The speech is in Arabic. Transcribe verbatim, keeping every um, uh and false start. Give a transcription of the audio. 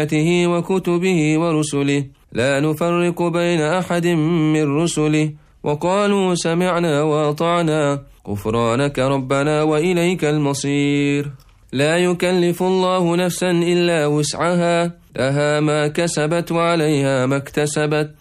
وكتبه ورسله لا نفرق بين أحد من رسله وقالوا سمعنا وأطعنا غفرانك ربنا وإليك المصير. لا يكلف الله نفسا إلا وسعها لها ما كسبت وعليها ما اكتسبت